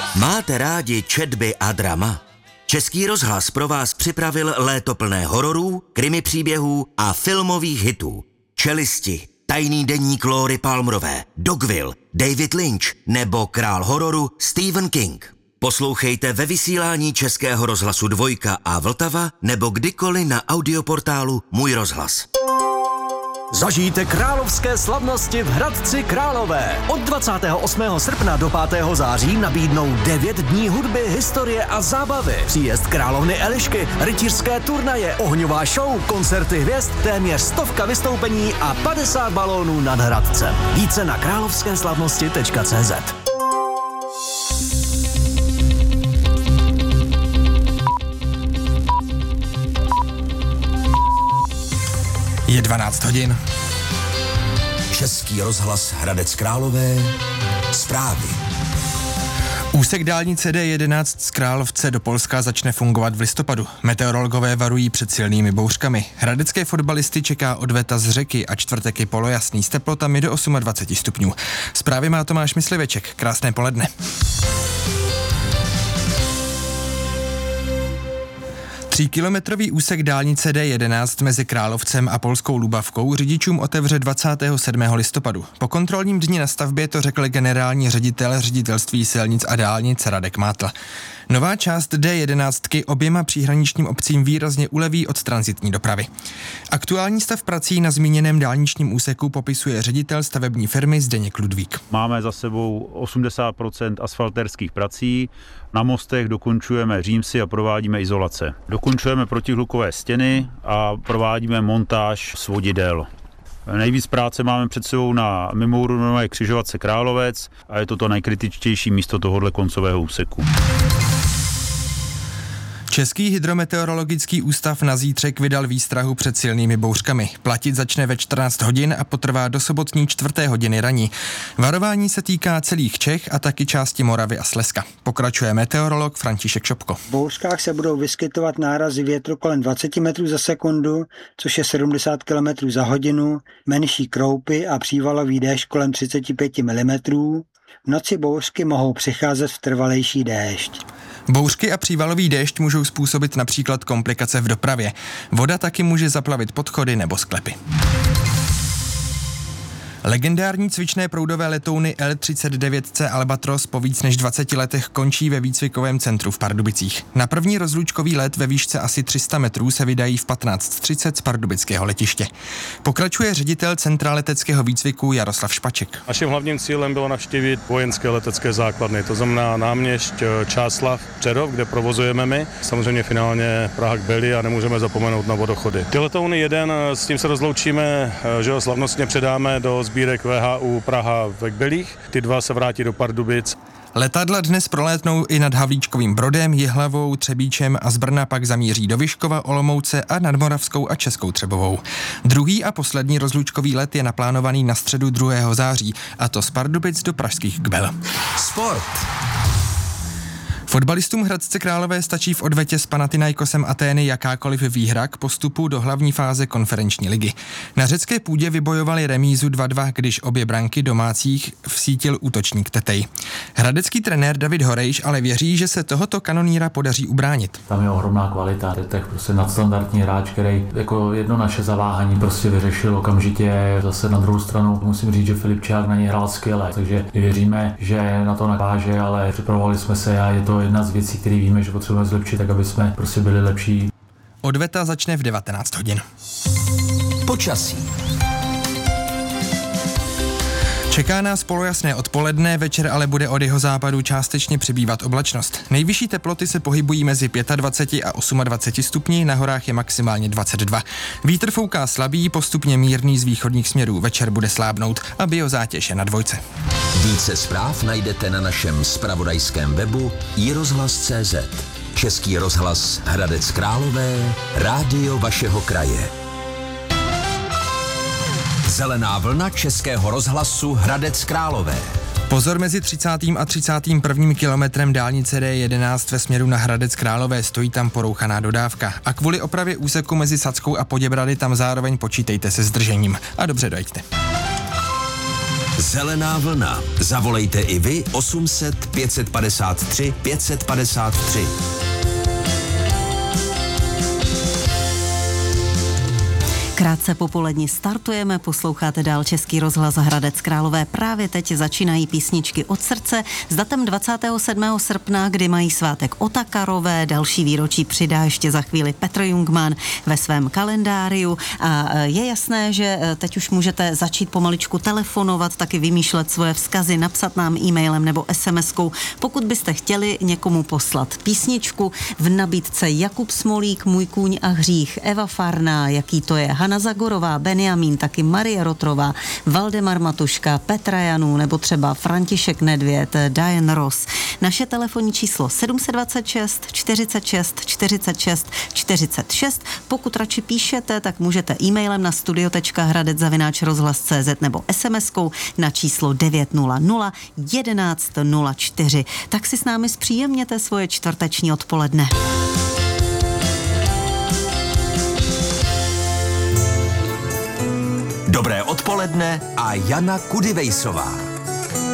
Máte rádi četby a drama? Český rozhlas pro vás připravil léto plné hororů, krimi příběhů a filmových hitů. Čelisti, Tajný deník Lóry Palmerové, Dogville, David Lynch nebo král hororu Stephen King. Poslouchejte ve vysílání Českého rozhlasu Dvojka a Vltava nebo kdykoliv na audioportálu Můj rozhlas. Zažijte královské slavnosti v Hradci Králové. Od 28. srpna do 5. září nabídnou 9 dní hudby, historie a zábavy. Příjezd královny Elišky, rytířské turnaje, ohňová show, koncerty hvězd, téměř 100 vystoupení a 50 balónů nad Hradcem. Více na královskéslavnosti.cz. Je 12 hodin. Český rozhlas Hradec Králové. Zprávy. Úsek dálnice D11 z Královce do Polska začne fungovat v listopadu. Meteorologové varují před silnými bouřkami. Hradecké fotbalisty čeká odveta z řeky a čtvrtek je polojasný s teplotami do 28 stupňů. Zprávy má Tomáš Mysliveček. Krásné poledne. Tříkilometrový úsek dálnice D11 mezi Královcem a polskou Lubavkou řidičům otevře 27. listopadu. Po kontrolním dni na stavbě to řekl generální ředitel Ředitelství silnic a dálnic Radek Mátl. Nová část D11 oběma příhraničním obcím výrazně uleví od tranzitní dopravy. Aktuální stav prací na zmíněném dálničním úseku popisuje ředitel stavební firmy Zdeněk Ludvík. Máme za sebou 80% asfaltérských prací, na mostech dokončujeme římsy a provádíme izolace. Dokončujeme protihlukové stěny a provádíme montáž svodidel. Nejvíc práce máme před sebou na mimoúrovňové křižovatce Královec a je to nejkritičtější místo tohohle koncového úseku. Český hydrometeorologický ústav na zítřek vydal výstrahu před silnými bouřkami. Platit začne ve 14 hodin a potrvá do sobotní 4. hodiny raní. Varování se týká celých Čech a taky části Moravy a Slezska. Pokračuje meteorolog František Šopko. V bouřkách se budou vyskytovat nárazy větru kolem 20 metrů za sekundu, což je 70 km za hodinu, menší kroupy a přívalový déšť kolem 35 mm. V noci bouřky mohou přicházet v trvalejší déšť. Bouřky a přívalový déšť můžou způsobit například komplikace v dopravě. Voda taky může zaplavit podchody nebo sklepy. Legendární cvičné proudové letouny L-39C Albatros po víc než 20 letech končí ve výcvikovém centru v Pardubicích. Na první rozlučkový let ve výšce asi 300 metrů se vydají v 15:30 z pardubického letiště. Pokračuje ředitel Centra leteckého výcviku Jaroslav Špaček. Naším hlavním cílem bylo navštívit vojenské letecké základny, to znamená Náměšť, Čáslav, Přerov, kde provozujeme my, samozřejmě finálně Praha k Beli a nemůžeme zapomenout na vodochody. Ty letouny jeden, s tím se rozloučíme, že ho slavnostně předáme do sbírek VHU Praha ve Kbelích, ty dva se vrátí do Pardubic. Letadla dnes prolétnou i nad Havlíčkovým Brodem, Jihlavou, Třebíčem a z Brna pak zamíří do Vyškova, Olomouce a nad Moravskou a Českou Třebovou. Druhý a poslední rozlučkový let je naplánovaný na středu 2. září, a to z Pardubic do pražských Kbel. Sport. Fotbalistům Hradce Králové stačí v odvetě s Panathinaikosem Atény jakákoliv výhra k postupu do hlavní fáze konferenční ligy. Na řecké půdě vybojovali remízu 2-2, když obě branky domácích vsítil útočník Tetej. Hradecký trenér David Horejš ale věří, že se tohoto kanoníra podaří ubránit. Tam je ohromná kvalita, Tetej prostě nadstandardní hráč, který jako jedno naše zaváhání prostě vyřešil okamžitě. Zase na druhou stranu musím říct, že Filipčák na něj hrál skvěle, takže věříme, že na to nakáže, ale připravovali jsme se a je to jedna z věcí, které víme, že potřebujeme zlepšit, tak aby jsme prostě byli lepší. Odveta začne v 19 hodin. Počasí. Čeká nás polojasné odpoledne, večer ale bude od jihozápadu částečně přibývat oblačnost. Nejvyšší teploty se pohybují mezi 25 a 28 stupni, na horách je maximálně 22. Vítr fouká slabý, postupně mírný z východních směrů, večer bude slábnout a biozátěž je na 2. Více zpráv najdete na našem zpravodajském webu iRozhlas.cz. Český rozhlas Hradec Králové, rádio vašeho kraje. Zelená vlna Českého rozhlasu Hradec Králové. Pozor, mezi 30. a 31. kilometrem dálnice D11 ve směru na Hradec Králové stojí tam porouchaná dodávka. A kvůli opravě úseku mezi Sackou a Poděbrady tam zároveň počítejte se zdržením. A dobře dojďte. Zelená vlna. Zavolejte i vy 800 553 553. Krátce po poledni startujeme, posloucháte dál Český rozhlas Hradec Králové. Právě teď začínají písničky od srdce s datem 27. srpna, kdy mají svátek Otakarové, další výročí přidá ještě za chvíli Petr Jungmann ve svém kalendáriu a je jasné, že teď už můžete začít pomaličku telefonovat, taky vymýšlet svoje vzkazy, napsat nám e-mailem nebo SMS-kou, pokud byste chtěli někomu poslat písničku. V nabídce Jakub Smolík, Můj kůň a hřích, Eva Farná, Jaký to je, Hana Zagorová, Benjamin, taky Marie Rotrová, Valdemar Matuška, Petra Janů nebo třeba František Nedvěd, Diane Ross. Naše telefonní číslo 726 46 46 46. Pokud radši píšete, tak můžete e-mailem na studio.hradec@rozhlas.cz nebo SMS-kou na číslo 900 1104. Tak si s námi zpříjemněte svoje čtvrteční odpoledne. Dobré odpoledne a Jana Kudivejsová.